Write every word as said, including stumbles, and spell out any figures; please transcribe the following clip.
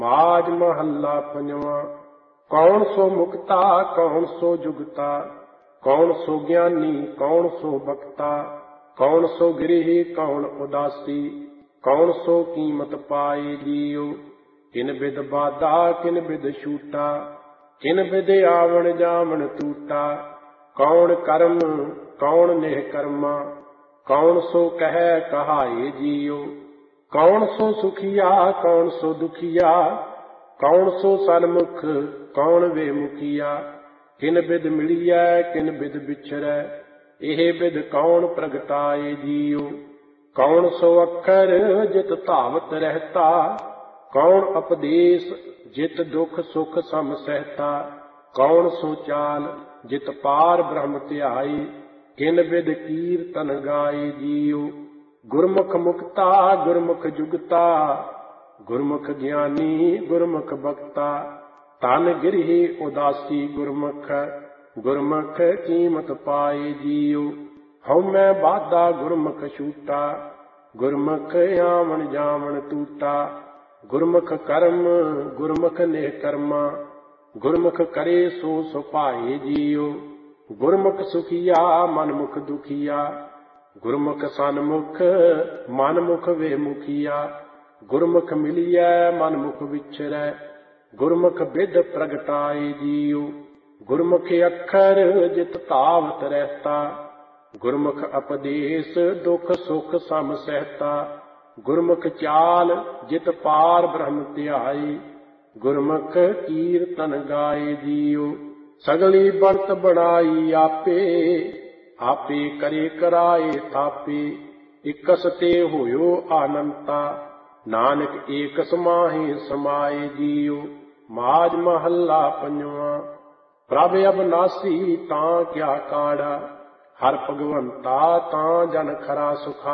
ਮਾਝ ਮਹੱਲਾ ਪੰਜਵਾਂ। ਕੌਣ ਸੋ ਮੁਕਤਾ ਕੌਣ ਸੋ ਜੁਗਤਾ, ਕੌਣ ਸੋ ਗਿਆਨੀ ਕੌਣ ਸੋ ਬਖਤਾ, ਕੌਣ ਸੋ ਗ੍ਰਹਿ ਕੌਣ ਉਦਾਸੀ, ਕੌਣ ਸੋ ਕੀਮਤ ਪਾਏ ਜੀਉ। ਕਿਨ ਬਿਦ ਬਾਧਾ ਕਿਨ ਬਿਦ ਛੂਟਾ, ਕਿਨ ਬਿਦ ਆਵਣ ਜਾਵਣ ਟੂਟਾ। ਕੌਣ ਕਰਮ ਕੌਣ ਨਿਹ ਕਰਮਾ, ਕੌਣ ਸੋ ਕਹਿ ਕਹਾਏ ਜੀਉ। ਕੌਣ ਸੋ ਸੁਖੀਆ ਕੌਣ ਸੋ ਦੁਖੀਆ, ਕੌਣ ਸੋ ਸਨਮੁਖ ਕੌਣ ਵੇ ਮੁਖੀਆ। ਕਿਨ ਬਿਦ ਮਿਲੀਐ ਕਿਨ ਬਿਦ ਵਿਛਰੈ, ਇਹ ਬਿਦ ਕੌਣ ਪ੍ਰਗਟਾਏ ਜੀਉ। ਕੌਣ ਸੋ ਅੱਖਰ ਜਿਤ ਧਾਵਤ ਰਹਿਤਾ, ਕੌਣ ਉਪਦੇਸ ਜਿਤ ਦੁਖ ਸੁਖ ਸਮ ਸਹਿਤਾ। ਕੌਣ ਸੋ ਚਾਲ ਜਿਤ ਪਾਰ ਬ੍ਰਹਮ ਧਿਆਈ, ਕਿਨ ਬਿਦ ਕੀਰਤਨ ਗਾਏ ਜੀਉ। ਗੁਰਮੁਖ ਮੁਕਤਾ ਗੁਰਮੁਖ ਜੁਗਤਾ, ਗੁਰਮੁਖ ਗਿਆਨੀ ਗੁਰਮੁਖ ਬਖਤਾ। ਤਨ ਗਿਰਹਿ ਉਦਾਸੀ ਗੁਰਮੁਖ, ਗੁਰਮੁਖ ਕੀਮਤ ਪਾਏ ਜੀਉ। ਹਉਮੈ ਬਾਧਾ ਗੁਰਮੁਖ ਛੂਟਾ, ਗੁਰਮੁਖ ਆਵਣ ਜਾਵਣ ਟੂਟਾ। ਗੁਰਮੁਖ ਕਰਮ ਗੁਰਮੁਖ ਨਿਹ ਕਰਮਾ, ਗੁਰਮੁਖ ਕਰੇ ਸੋ ਸੁਭਾਏ ਜੀਉ। ਗੁਰਮੁਖ ਸੁਖੀਆ ਮਨਮੁਖ ਦੁਖੀਆ, ਗੁਰਮੁਖ ਸਨਮੁਖ ਮਨਮੁਖ ਵੇ ਮੁਖੀਆ। ਗੁਰਮੁਖ ਮਿਲੀਐ ਮਨਮੁਖ ਵਿਛਰੈ, ਗੁਰਮੁਖ ਬਿਦ ਪ੍ਰਗਟਾਏ ਜੀਉ। ਗੁਰਮੁਖ ਅੱਖਰ ਜਿਤ ਧਾਵਤ ਰਹਿਤਾ, ਗੁਰਮੁਖ ਉਪਦੇਸ ਦੁਖ ਸੁਖ ਸਮ ਸਹਿਤਾ। ਗੁਰਮੁਖ ਚਾਲ ਜਿਤ ਪਾਰ ਬ੍ਰਹਮ ਧਿਆਈ, ਗੁਰਮੁਖ ਕੀਰਤਨ ਗਾਏ ਜੀਉ। ਸਗਲੀ ਬਣਤ ਬਣਾਈ ਆਪੇ, ਆਪੇ ਕਰੇ ਕਰਾਏ ਥਾਪੇ। ਇਕਸ ਤੇ ਹੋਇਓ ਆਨੰਤਾ, ਨਾਨਕ ਏਕ ਸਮਾਹੇ ਸਮਾਏ ਜੀਉ। ਮਾਝ ਮਹੱਲਾ ਪੰਜਵਾਂ। ਪ੍ਰਭ ਅਬਨਾਸੀ ਤਾਂ ਕਿਆ ਕਾੜਾ, ਹਰਿ ਭਗਵੰਤਾ ਤਾਂ ਜਨ ਖਰਾ ਸੁਖਾਈ।